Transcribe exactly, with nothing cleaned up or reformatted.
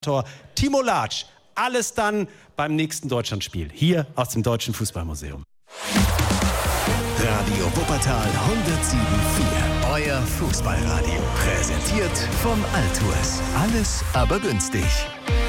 Timo Latsch. Alles dann beim nächsten Deutschlandspiel, hier aus dem Deutschen Fußballmuseum. Radio Wuppertal hundertsieben Komma vier. Euer Fußballradio. Präsentiert vom Altours. Alles aber günstig.